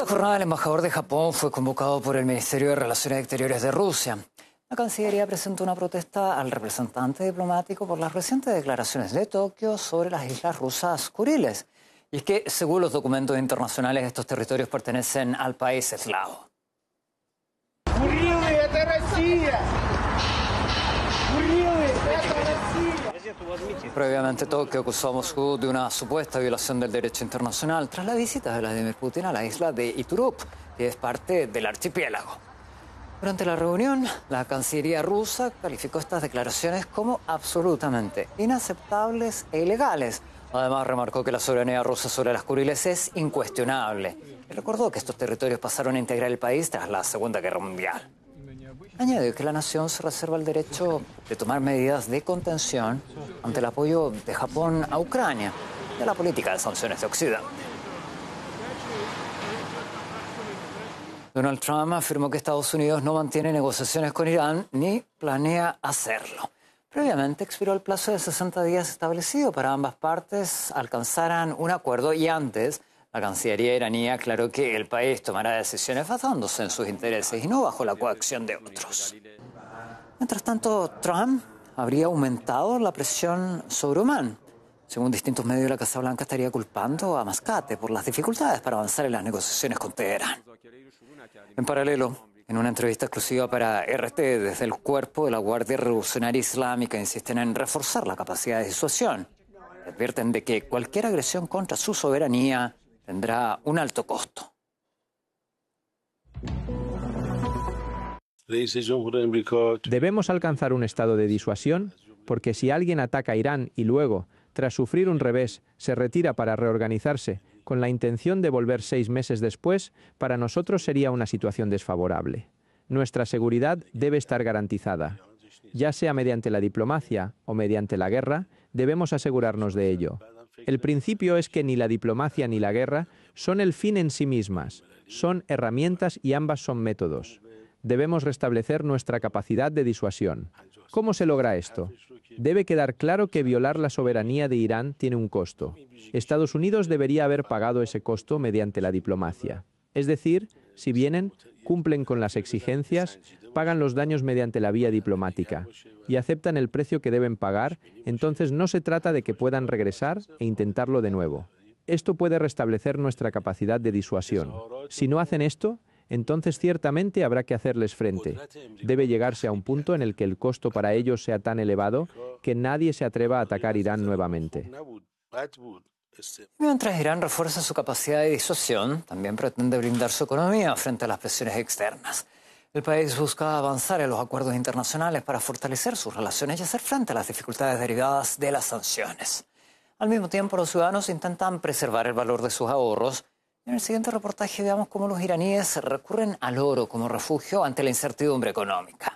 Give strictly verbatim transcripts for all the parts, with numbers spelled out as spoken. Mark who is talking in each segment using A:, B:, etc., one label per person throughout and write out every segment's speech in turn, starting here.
A: jornada, el embajador de Japón fue convocado por el Ministerio de Relaciones Exteriores de Rusia. La Cancillería presentó una protesta al representante diplomático por las recientes declaraciones de Tokio sobre las islas rusas Kuriles. Y es que, según los documentos internacionales, estos territorios pertenecen al país eslavo. Previamente, Tokio acusó a Moscú de una supuesta violación del derecho internacional tras la visita de Vladimir Putin a la isla de Iturup, que es parte del archipiélago. Durante la reunión, la Cancillería rusa calificó estas declaraciones como absolutamente inaceptables e ilegales. Además, remarcó que la soberanía rusa sobre las Kuriles es incuestionable y recordó que estos territorios pasaron a integrar el país tras la Segunda Guerra Mundial. Añadió que la nación se reserva el derecho de tomar medidas de contención ante el apoyo de Japón a Ucrania y a la política de sanciones de Occidente. Donald Trump afirmó que Estados Unidos no mantiene negociaciones con Irán ni planea hacerlo. Previamente expiró el plazo de sesenta días establecido para ambas partes alcanzaran un acuerdo y antes la Cancillería iraní aclaró que el país tomará decisiones basándose en sus intereses y no bajo la coacción de otros. Mientras tanto, Trump habría aumentado la presión sobre Omán. Según distintos medios, la Casa Blanca estaría culpando a Mascate por las dificultades para avanzar en las negociaciones con Teherán. En paralelo, en una entrevista exclusiva para R T desde el cuerpo de la Guardia Revolucionaria Islámica, insisten en reforzar la capacidad de disuasión. Advierten de que cualquier agresión contra su soberanía tendrá un alto costo.
B: Debemos alcanzar un estado de disuasión porque si alguien ataca a Irán y luego, tras sufrir un revés, se retira para reorganizarse con la intención de volver seis meses después, para nosotros sería una situación desfavorable. Nuestra seguridad debe estar garantizada. Ya sea mediante la diplomacia o mediante la guerra, debemos asegurarnos de ello. El principio es que ni la diplomacia ni la guerra son el fin en sí mismas, son herramientas y ambas son métodos. Debemos restablecer nuestra capacidad de disuasión. ¿Cómo se logra esto? Debe quedar claro que violar la soberanía de Irán tiene un costo. Estados Unidos debería haber pagado ese costo mediante la diplomacia. Es decir, si vienen, cumplen con las exigencias, pagan los daños mediante la vía diplomática y aceptan el precio que deben pagar, entonces no se trata de que puedan regresar e intentarlo de nuevo. Esto puede restablecer nuestra capacidad de disuasión. Si no hacen esto, entonces ciertamente habrá que hacerles frente. Debe llegarse a un punto en el que el costo para ellos sea tan elevado que nadie se atreva a atacar Irán nuevamente.
A: Mientras Irán refuerza su capacidad de disuasión, también pretende blindar su economía frente a las presiones externas. El país busca avanzar en los acuerdos internacionales para fortalecer sus relaciones y hacer frente a las dificultades derivadas de las sanciones. Al mismo tiempo, los ciudadanos intentan preservar el valor de sus ahorros. En el siguiente reportaje veamos cómo los iraníes recurren al oro como refugio ante la incertidumbre económica.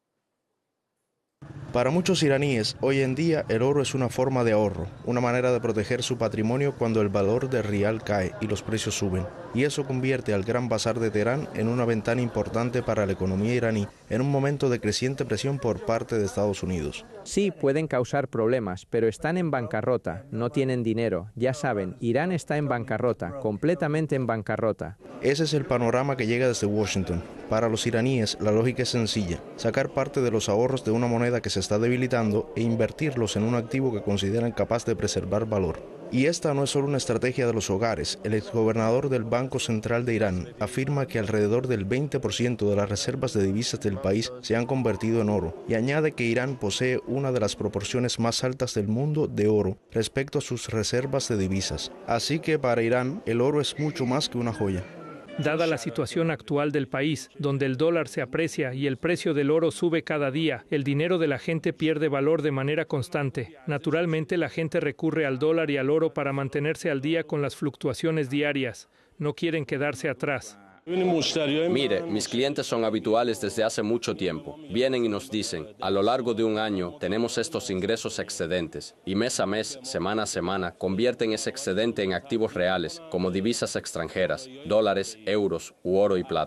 C: Para muchos iraníes, hoy en día el oro es una forma de ahorro, una manera de proteger su patrimonio cuando el valor del rial cae y los precios suben. Y eso convierte al Gran Bazar de Teherán en una ventana importante para la economía iraní, en un momento de creciente presión por parte de Estados Unidos.
B: Sí, pueden causar problemas, pero están en bancarrota, no tienen dinero. Ya saben, Irán está en bancarrota, completamente en bancarrota.
C: Ese es el panorama que llega desde Washington. Para los iraníes, la lógica es sencilla: sacar parte de los ahorros de una moneda que se está debilitando e invertirlos en un activo que consideran capaz de preservar valor. Y esta no es solo una estrategia de los hogares. El exgobernador del Banco Central de Irán afirma que alrededor del veinte por ciento de las reservas de divisas del país se han convertido en oro, y añade que Irán posee una de las proporciones más altas del mundo de oro respecto a sus reservas de divisas. Así que para Irán el oro es mucho más que una joya.
D: Dada la situación actual del país, donde el dólar se aprecia y el precio del oro sube cada día, el dinero de la gente pierde valor de manera constante. Naturalmente, la gente recurre al dólar y al oro para mantenerse al día con las fluctuaciones diarias. No quieren quedarse atrás.
E: Mire, mis clientes son habituales desde hace mucho tiempo. Vienen y nos dicen, a lo largo de un año tenemos estos ingresos excedentes y mes a mes, semana a semana, convierten ese excedente en activos reales, como divisas extranjeras, dólares, euros u oro y plata.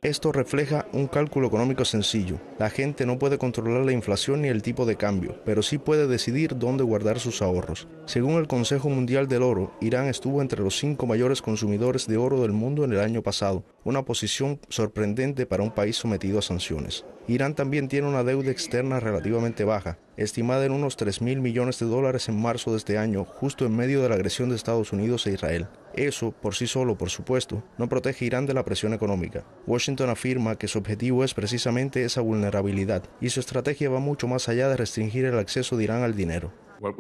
C: Esto refleja un cálculo económico sencillo. La gente no puede controlar la inflación ni el tipo de cambio, pero sí puede decidir dónde guardar sus ahorros. Según el Consejo Mundial del Oro, Irán estuvo entre los cinco mayores consumidores de oro del mundo en el año pasado, una posición sorprendente para un país sometido a sanciones. Irán también tiene una deuda externa relativamente baja, estimada en unos tres mil millones de dólares en marzo de este año, justo en medio de la agresión de Estados Unidos e Israel. Eso, por sí solo, por supuesto, no protege a Irán de la presión económica. Washington afirma que su objetivo es precisamente esa vulnerabilidad, y su estrategia va mucho más allá de restringir el acceso de Irán al dinero.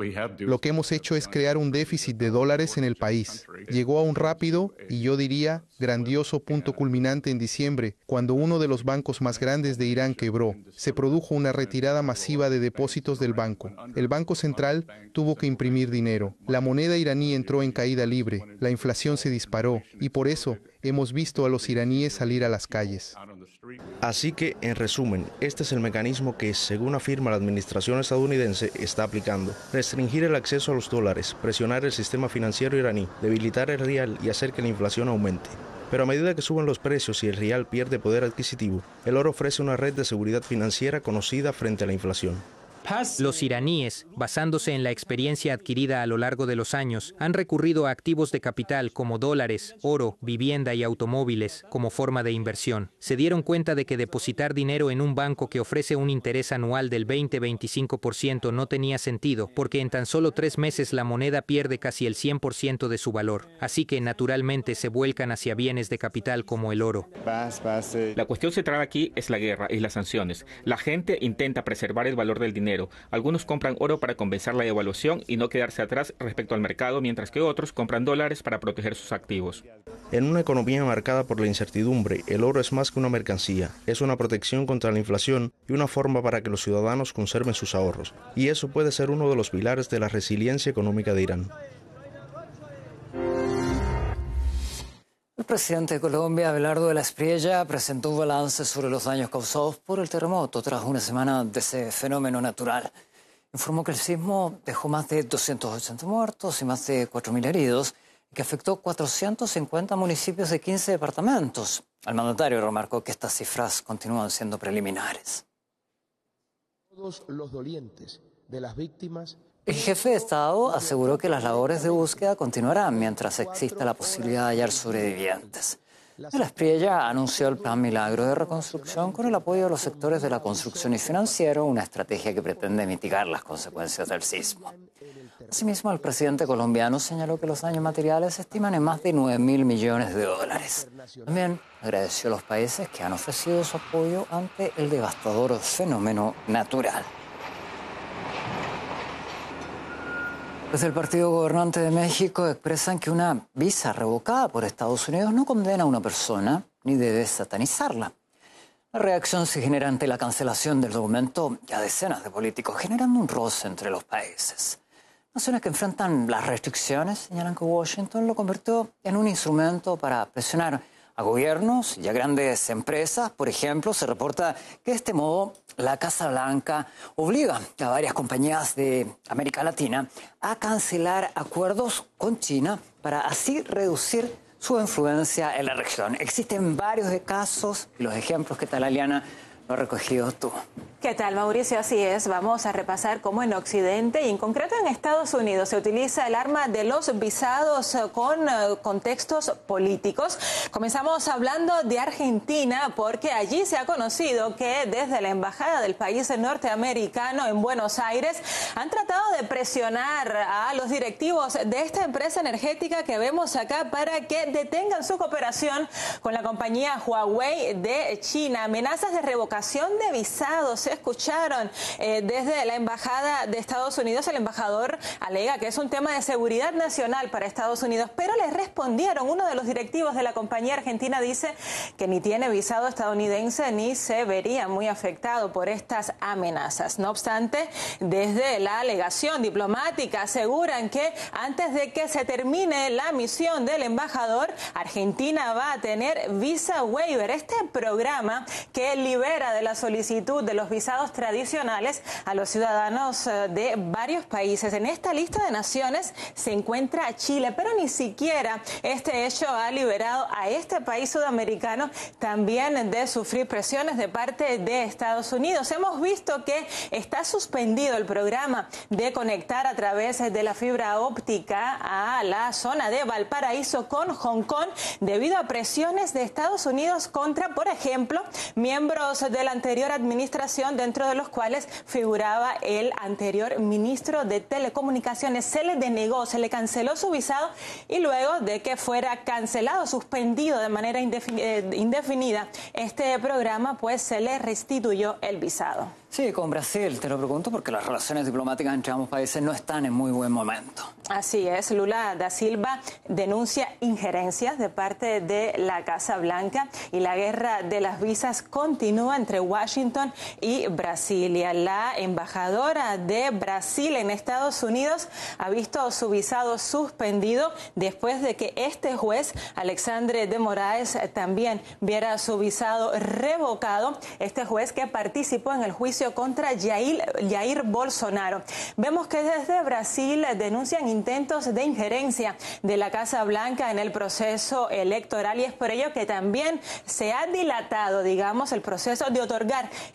F: Lo que hemos hecho es crear un déficit de dólares en el país. Llegó a un rápido y yo diría grandioso punto culminante en diciembre, cuando uno de los bancos más grandes de Irán quebró. Se produjo una retirada masiva de depósitos del banco. El Banco Central tuvo que imprimir dinero. La moneda iraní entró en caída libre. La inflación se disparó y por eso hemos visto a los iraníes salir a las calles.
C: Así que, en resumen, este es el mecanismo que, según afirma la administración estadounidense, está aplicando. Restringir el acceso a los dólares, presionar el sistema financiero iraní, debilitar el rial y hacer que la inflación aumente. Pero a medida que suben los precios y el rial pierde poder adquisitivo, el oro ofrece una red de seguridad financiera conocida frente a la inflación.
G: Los iraníes, basándose en la experiencia adquirida a lo largo de los años, han recurrido a activos de capital como dólares, oro, vivienda y automóviles como forma de inversión. Se dieron cuenta de que depositar dinero en un banco que ofrece un interés anual del veinte a veinticinco por ciento no tenía sentido, porque en tan solo tres meses la moneda pierde casi el cien por ciento de su valor. Así que naturalmente se vuelcan hacia bienes de capital como el oro.
H: La cuestión central aquí es la guerra y las sanciones. La gente intenta preservar el valor del dinero. Algunos compran oro para compensar la devaluación y no quedarse atrás respecto al mercado, mientras que otros compran dólares para proteger sus activos.
C: En una economía marcada por la incertidumbre, el oro es más que una mercancía, es una protección contra la inflación y una forma para que los ciudadanos conserven sus ahorros. Y eso puede ser uno de los pilares de la resiliencia económica de Irán.
A: El presidente de Colombia, Abelardo de la Espriella, presentó un balance sobre los daños causados por el terremoto tras una semana de ese fenómeno natural. Informó que el sismo dejó más de doscientos ochenta muertos y más de cuatro mil heridos, y que afectó cuatrocientos cincuenta municipios de quince departamentos. El mandatario remarcó que estas cifras continúan siendo preliminares.
I: Todos los dolientes de las víctimas.
A: El jefe de Estado aseguró que las labores de búsqueda continuarán mientras exista la posibilidad de hallar sobrevivientes. La Espriella anunció el Plan Milagro de Reconstrucción con el apoyo de los sectores de la construcción y financiero, una estrategia que pretende mitigar las consecuencias del sismo. Asimismo, el presidente colombiano señaló que los daños materiales se estiman en más de nueve mil millones de dólares. También agradeció a los países que han ofrecido su apoyo ante el devastador fenómeno natural. Desde el partido gobernante de México expresan que una visa revocada por Estados Unidos no condena a una persona ni debe satanizarla. La reacción se genera ante la cancelación del documento y a decenas de políticos, generando un roce entre los países. Naciones que enfrentan las restricciones señalan que Washington lo convirtió en un instrumento para presionar a gobiernos y a grandes empresas. Por ejemplo, se reporta que de este modo la Casa Blanca obliga a varias compañías de América Latina a cancelar acuerdos con China para así reducir su influencia en la región. Existen varios de casos y los ejemplos que tal, Aliana, lo has recogido tú.
J: ¿Qué tal, Mauricio? Así es. Vamos a repasar cómo en Occidente y en concreto en Estados Unidos se utiliza el arma de los visados con contextos políticos. Comenzamos hablando de Argentina porque allí se ha conocido que desde la embajada del país norteamericano en Buenos Aires han tratado de presionar a los directivos de esta empresa energética que vemos acá para que detengan su cooperación con la compañía Huawei de China. Amenazas de revocación de visados escucharon eh, desde la embajada de Estados Unidos. El embajador alega que es un tema de seguridad nacional para Estados Unidos, pero le respondieron. Uno de los directivos de la compañía argentina dice que ni tiene visado estadounidense ni se vería muy afectado por estas amenazas. No obstante, desde la alegación diplomática aseguran que antes de que se termine la misión del embajador, Argentina va a tener Visa Waiver, este programa que libera de la solicitud de los visados visados tradicionales a los ciudadanos de varios países. En esta lista de naciones se encuentra Chile, pero ni siquiera este hecho ha liberado a este país sudamericano también de sufrir presiones de parte de Estados Unidos. Hemos visto que está suspendido el programa de conectar a través de la fibra óptica a la zona de Valparaíso con Hong Kong debido a presiones de Estados Unidos contra, por ejemplo, miembros de la anterior administración, dentro de los cuales figuraba el anterior ministro de Telecomunicaciones. Se le denegó, se le canceló su visado y luego de que fuera cancelado, suspendido de manera indefinida este programa, pues se le restituyó el visado.
A: Sí, con Brasil, te lo pregunto porque las relaciones diplomáticas entre ambos países no están en muy buen momento.
J: Así es, Lula da Silva denuncia injerencias de parte de la Casa Blanca y la guerra de las visas continúa entre Washington y Brasilia. La embajadora de Brasil en Estados Unidos ha visto su visado suspendido después de que este juez, Alexandre de Moraes, también viera su visado revocado. Este juez que participó en el juicio contra Jair, Jair Bolsonaro. Vemos que desde Brasil denuncian intentos de injerencia de la Casa Blanca en el proceso electoral y es por ello que también se ha dilatado, digamos, el proceso de otorgar